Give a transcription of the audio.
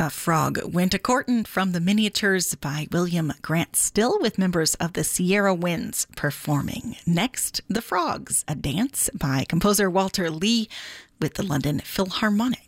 A Frog Went A-Courtin' from the miniatures by William Grant Still, with members of the Sierra Winds performing. Next, The Frogs, a dance by composer Walter Lee with the London Philharmonic.